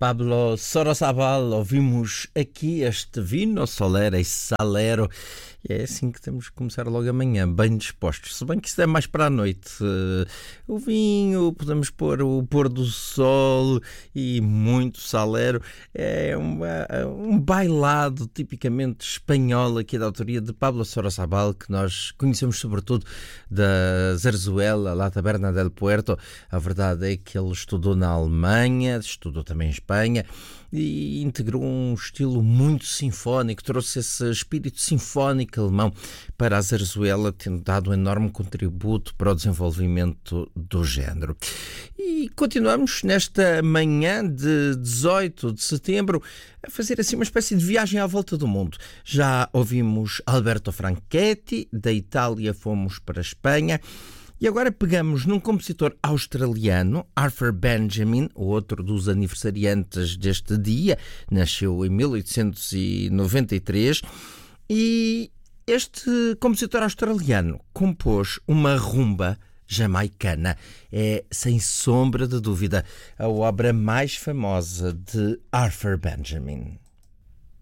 Pablo Sorozabal, ouvimos aqui este Vino Solera e Salero. E é assim que temos que começar logo amanhã, bem dispostos. Se bem que isso é mais para a noite. O vinho, podemos pôr o pôr do sol e muito salero. É um bailado tipicamente espanhol aqui da autoria de Pablo Sorozabal, que nós conhecemos sobretudo da Zarzuela, La Taberna del Puerto. A verdade é que ele estudou na Alemanha, estudou também em Espanha e integrou um estilo muito sinfónico, trouxe esse espírito sinfónico alemão para a zarzuela, tendo dado um enorme contributo para o desenvolvimento do género. E continuamos nesta manhã de 18 de setembro a fazer assim uma espécie de viagem à volta do mundo. Já ouvimos Alberto Franchetti, da Itália fomos para a Espanha. E agora pegamos num compositor australiano, Arthur Benjamin, outro dos aniversariantes deste dia, nasceu em 1893, e este compositor australiano compôs uma rumba jamaicana. É, sem sombra de dúvida, a obra mais famosa de Arthur Benjamin.